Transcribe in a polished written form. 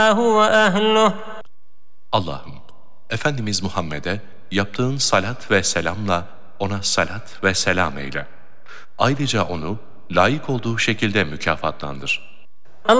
وأهله. Allah'ım, Efendimiz Muhammed'e yaptığın salat ve selamla ona salat ve selam eyle. Ayrıca onu layık olduğu şekilde mükafatlandır.